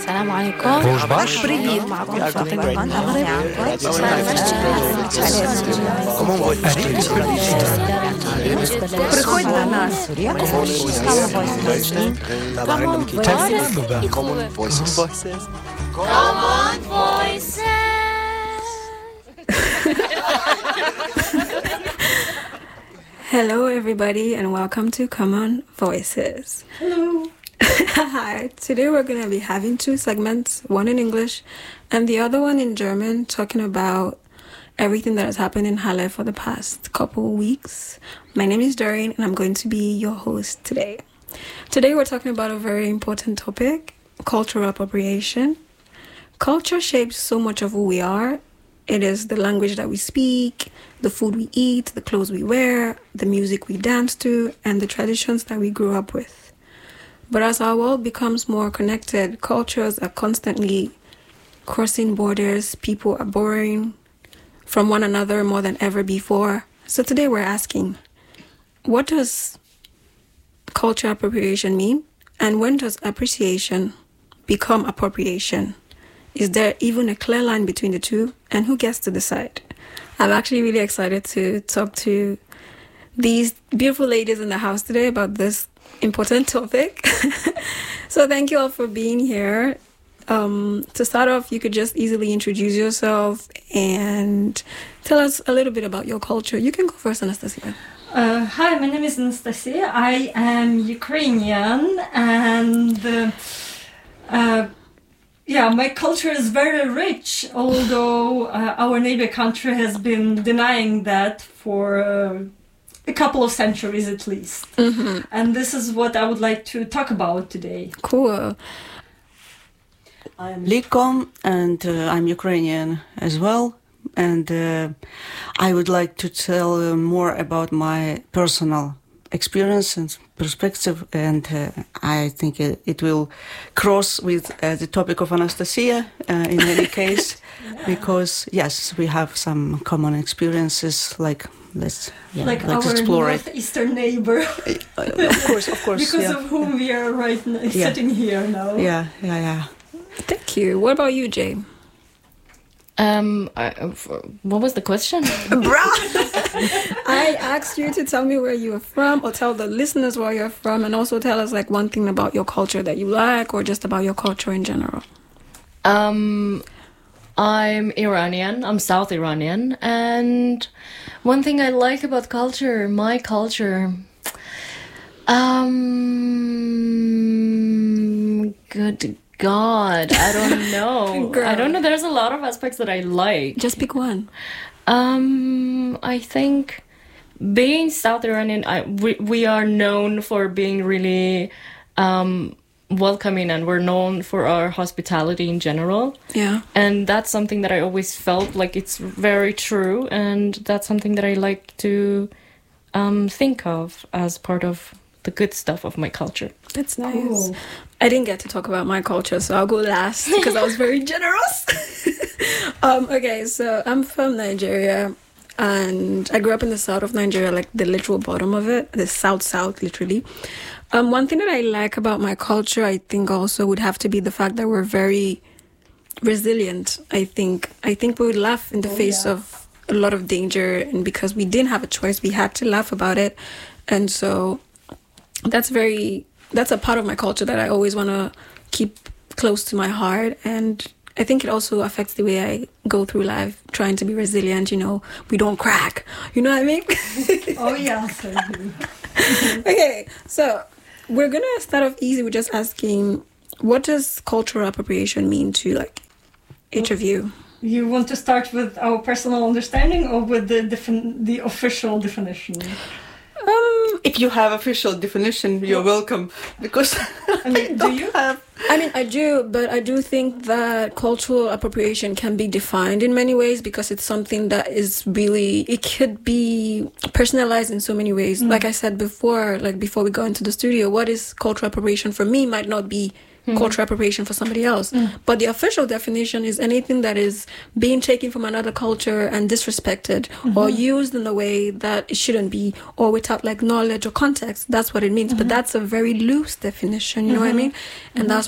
السلام عليكم. Привіт. معكم فاطمة من المغرب. Приходь до нас. Common Voices. Hello, everybody, and welcome to Common Voices. Hello. Hi. Today we're going to be having two segments, one in English and the other one in German, talking about everything that has happened in Halle for the past couple weeks. My name is Doreen, and I'm going to be your host today. Today we're talking about a very important topic, cultural appropriation. Culture shapes so much of who we are. It is the language that we speak, the food we eat, the clothes we wear, the music we dance to, and the traditions that we grew up with. But as our world becomes more connected, cultures are constantly crossing borders, people are borrowing from one another more than ever before. So today we're asking, what does culture appropriation mean? And when does appreciation become appropriation? Is there even a clear line between the two? And who gets to decide? I'm actually really excited to talk to these beautiful ladies in the house today about this important topic. So thank you all for being here. To start off, you could just easily introduce yourself and tell us a little bit about your culture. You can go first, Anastasia. Hi, my name is Anastasia. I am Ukrainian, and my culture is very rich, although our neighbor country has been denying that for a couple of centuries at least. Mm-hmm. And this is what I would like to talk about today. Cool. I'm Liko, and I'm Ukrainian as well. And I would like to tell more about my personal experience and perspective, and I think it will cross with the topic of Anastasia in any case, because yes, we have some common experiences. Let's our explore northeastern neighbor. Of course, because of whom we are sitting here now. Yeah. Thank you. What about you, Jay? What was the question? I asked you to tell me where you are from, or tell the listeners where you're from, and also tell us one thing about your culture that you like, or just about your culture in general. I'm Iranian. I'm South Iranian, and one thing I like about my culture, good God, I don't know. I don't know. There's a lot of aspects that I like. Just pick one. I think being South Iranian, we are known for being really welcoming, and we're known for our hospitality in general. Yeah. And that's something that I always felt like it's very true, and that's something that I like to think of as part of the good stuff of my culture. That's nice. Oh. I didn't get to talk about my culture, so I'll go last because I was very generous. Okay, so I'm from Nigeria, and I grew up in the south of Nigeria, like the literal bottom of it, the south, literally. One thing that I like about my culture, I think also would have to be the fact that we're very resilient. I think we would laugh in the face of a lot of danger, and because we didn't have a choice, we had to laugh about it. And so that's a part of my culture that I always want to keep close to my heart. And I think it also affects the way I go through life, trying to be resilient. We don't crack. You know what I mean? Oh, yes, I do. Okay, so we're going to start off easy with just asking, what does cultural appropriation mean to, each of you? You want to start with our personal understanding or with the official definition? If you have official definition, you're welcome. Because do you have? I do, but I do think that cultural appropriation can be defined in many ways, because it's something that is really, it could be personalized in so many ways. Like I said before, before we go into the studio, what is cultural appropriation for me might not be cultural appropriation for somebody else. But the official definition is anything that is being taken from another culture and disrespected or used in a way that it shouldn't be, or without knowledge or context. That's what it means. But that's a very loose definition, you know what I mean? And that's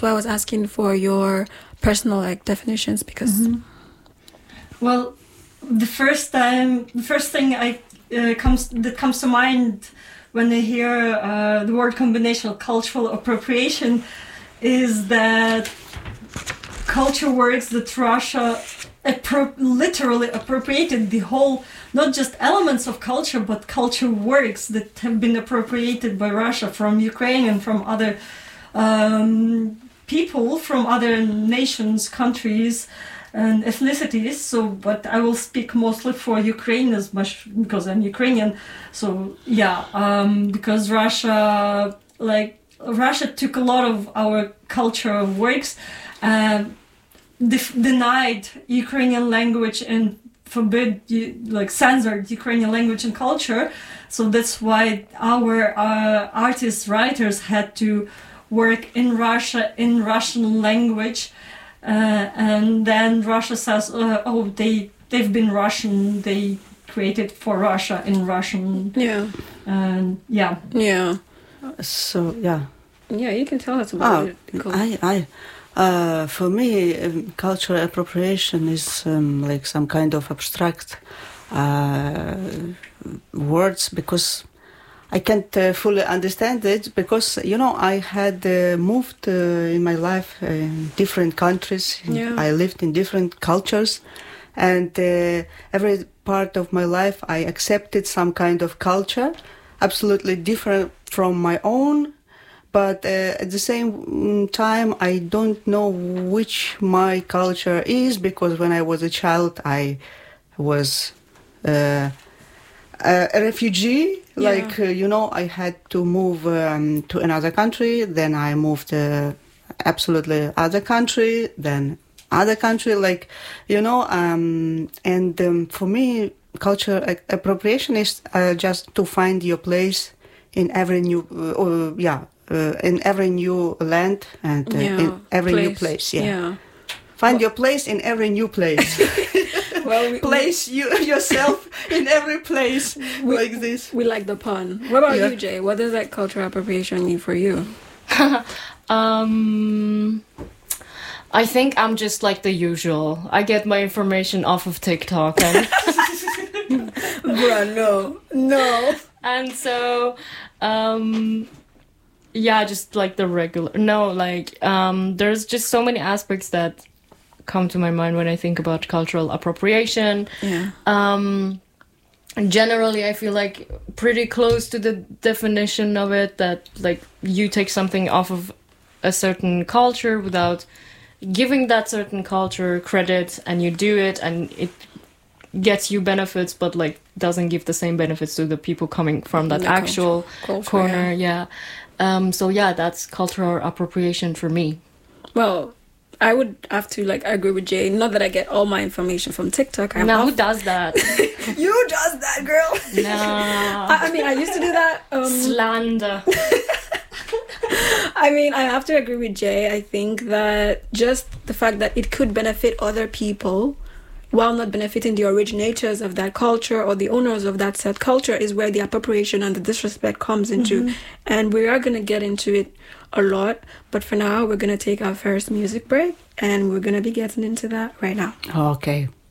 why I was asking for your personal definitions, because Well, the first thing that comes to mind when I hear the word combination of cultural appropriation is that culture works that Russia literally appropriated the whole, not just elements of culture, but culture works that have been appropriated by Russia from Ukraine and from other people, from other nations, countries, and ethnicities. So, but I will speak mostly for Ukraine as much because I'm Ukrainian. So, because Russia took a lot of our cultural works, denied Ukrainian language and censored Ukrainian language and culture. So that's why our artists, writers had to work in Russia in Russian language. And then Russia says, they've been Russian, they created for Russia in Russian. Yeah. So, yeah. Yeah, you can tell us about it. Cool. For me, cultural appropriation is like some kind of abstract words, because I can't fully understand it, because, I had moved in my life in different countries. Yeah. I lived in different cultures, and every part of my life I accepted some kind of culture, absolutely different from my own. But at the same time, I don't know which my culture is, because when I was a child, I was a refugee. Yeah. I had to move to another country. Then I moved absolutely other country, then other country. For me, cultural appropriation is just to find your place in every new, in every new land and in every new place. Yeah. Find your place in every new place. Well, place yourself in every place like this. We like the pun. What about you, Jay? What does that cultural appropriation mean for you? I think I'm just like the usual. I get my information off of TikTok and Bruh, no. And so just like the regular there's just so many aspects that come to my mind when I think about cultural appropriation. Yeah. Generally I feel like pretty close to the definition of it, that like you take something off of a certain culture without giving that certain culture credit, and you do it and it gets you benefits, but like doesn't give the same benefits to the people coming from that actual corner. Yeah. That's cultural appropriation for me. Well, I would have to agree with Jay. Not that I get all my information from TikTok. Who does that? You does that, girl. No. I mean, I used to do that. Slander. I mean, I have to agree with Jay. I think that just the fact that it could benefit other people while not benefiting the originators of that culture or the owners of that said culture is where the appropriation and the disrespect comes into. Mm-hmm. And we are going to get into it a lot. But for now, we're going to take our first music break, and we're going to be getting into that right now. Okay.